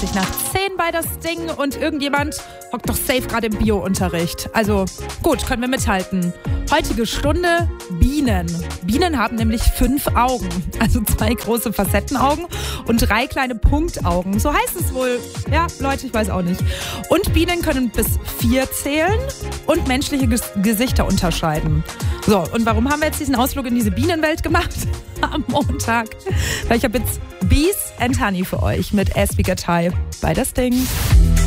nach 10 bei das Ding und irgendjemand hockt doch safe gerade im Bio-Unterricht. Also gut, können wir mithalten. Heutige Stunde Bienen. Bienen haben nämlich 5 Augen, also 2 große Facettenaugen und 3 kleine Punktaugen. So heißt es wohl. Ja, Leute, ich weiß auch nicht. Und Bienen können bis 4 zählen und menschliche Gesichter unterscheiden. So, und warum haben wir jetzt diesen Ausflug in diese Bienenwelt gemacht am Montag? Weil ich habe jetzt Bees and Honey für euch mit As We Get High bei das Ding.